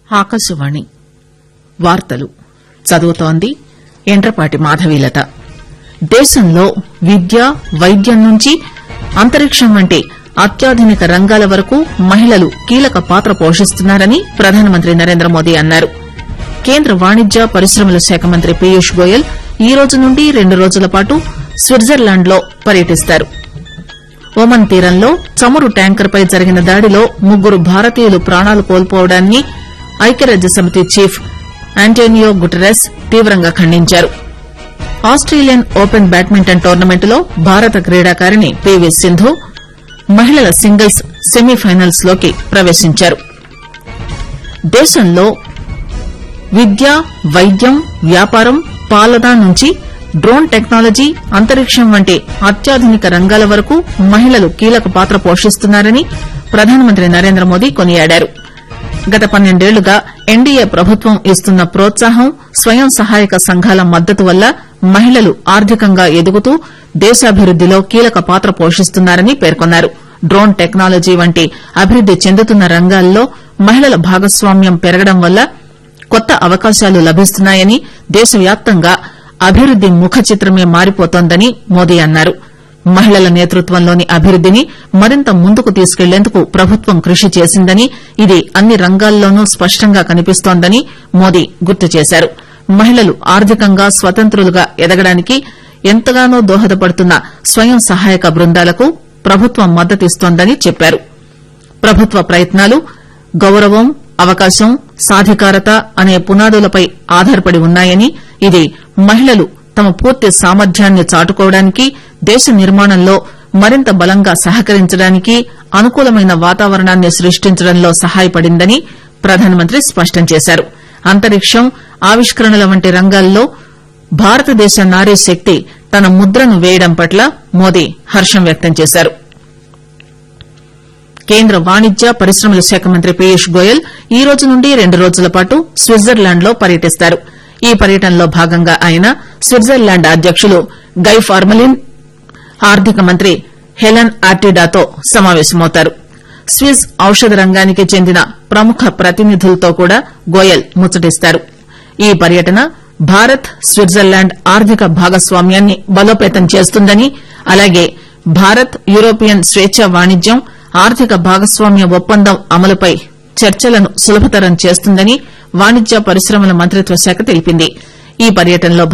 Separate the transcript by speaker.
Speaker 1: ఆకాశవాణి వార్తలు చదువుతోంది ఎండ్రపాటి మాధవీలత. దేశంలో విద్య, వైద్యం నుంచి అంతరిక్షం వంటి అత్యాధునిక రంగాల వరకు మహిళలు కీలక పాత్ర పోషిస్తున్నారని ప్రధానమంత్రి నరేంద్రమోదీ అన్నారు. కేంద్ర వాణిజ్య పరిశ్రమల శాఖ మంత్రి పీయూష్ గోయల్ ఈ రోజు నుండి 2 రోజుల పాటు స్విట్జర్లాండ్ లో పర్యటిస్తారు. ఒమన్ తీరంలో చమురు ట్యాంకర్పై జరిగిన దాడిలో 3 భారతీయులు ప్రాణాలు కోల్పోవడాన్ని ఐక్యరాజ్యసమితి చీఫ్ ఆంటోనియో గుటెరస్ తీవ్రంగా ఖండించారు. ఆస్టేలియన్ ఓపెన్ బ్యాడ్మింటన్ టోర్నమెంటులో భారత క్రీడాకారిణి పీవీ సింధు మహిళల సింగిల్స్ సెమీఫైనల్స్ లోకి ప్రవేశించారు. దేశంలో విద్య, వైద్యం, వ్యాపారం, పాలన నుంచి డ్రోన్ టెక్నాలజీ, అంతరిక్షం వంటి అత్యాధునిక రంగాల వరకు మహిళలు కీలక పాత్ర పోషిస్తున్నారని ప్రధానమంత్రి నరేంద్రమోదీ కొనియాడారు. గత 12 ఏళ్లుగా ఎన్డీఏ ప్రభుత్వం ఇస్తున్న ప్రోత్సాహం, స్వయం సహాయక సంఘాల మద్దతు వల్ల మహిళలు ఆర్థికంగా ఎదుగుతూ దేశాభివృద్దిలో కీలక పాత్ర పోషిస్తున్నారని పేర్కొన్నారు. డ్రోన్ టెక్నాలజీ వంటి అభివృద్ది చెందుతున్న రంగాల్లో మహిళల భాగస్వామ్యం పెరగడం వల్ల కొత్త అవకాశాలు లభిస్తున్నాయని, దేశవ్యాప్తంగా అభివృద్ది ముఖ చిత్రమే మారిపోతోందని మోదీ అన్నారు. మహిళల నేతృత్వంలోని అభివృద్దిని మరింత ముందుకు తీసుకెళ్లేందుకు ప్రభుత్వం కృషి చేసిందని, ఇది అన్ని రంగాల్లోనూ స్పష్టంగా కనిపిస్తోందని మోదీ గుర్తు చేశారు. మహిళలు ఆర్థికంగా స్వతంత్రులుగా ఎదగడానికి ఎంతగానో దోహదపడుతున్న స్వయం సహాయక బృందాలకు ప్రభుత్వం మద్దతిస్తోందని చెప్పారు. ప్రభుత్వ ప్రయత్నాలు గౌరవం, అవకాశం, సాధికారత అనే పునాదులపై ఆధారపడి ఉన్నాయని, ఇది మహిళలు తమ పూర్తి సామర్థ్యాన్ని చాటుకోవడానికి, దేశ నిర్మాణంలో మరింత బలంగా సహకరించడానికి అనుకూలమైన వాతావరణాన్ని సృష్టించడంలో సహాయపడిందని ప్రధానమంత్రి స్పష్టం చేశారు. అంతరిక్షం, ఆవిష్కరణల వంటి రంగాల్లో భారతదేశ నారీ శక్తి తన ముద్రను వేయడం పట్ల మోదీ హర్షం వ్యక్తం చేశారు. కేంద్ర వాణిజ్య పరిశ్రమల శాఖ మంత్రి పీయూష్ గోయల్ ఈ రోజు నుండి 2 రోజుల పాటు స్విట్జర్లాండ్ లో పర్యటిస్తారు. ఈ పర్యటనలో భాగంగా ఆయన స్విట్జర్లాండ్ అధ్యకులు గై ఫార్మలిన్, ఆర్థిక మంత్రి హెలెన్ ఆర్టిడాతో సమావేశమవుతారు. స్విస్ ఔషధ రంగానికి చెందిన ప్రముఖ ప్రతినిధులతో కూడా గోయల్ ముచ్చటిస్తారు. ఈ పర్యటన భారత్, స్విట్జర్లాండ్ ఆర్థిక భాగస్వామ్యాన్ని బలోపేతం చేస్తుందని, అలాగే భారత్ యూరోపియన్ స్వేచ్ఛా వాణిజ్యం, ఆర్థిక భాగస్వామ్య ఒప్పందం అమలుపై చర్చలను సులభతరం చేస్తుందని వాణిజ్య పరిశ్రమల మంత్రిత్వ శాఖ తెలిపింది. ఈ పర్యటనలో